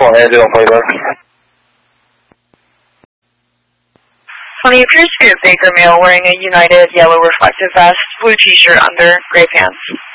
Hands on playback. Honey appears to be a Baker male wearing a United yellow reflective vest, blue t-shirt under, gray pants.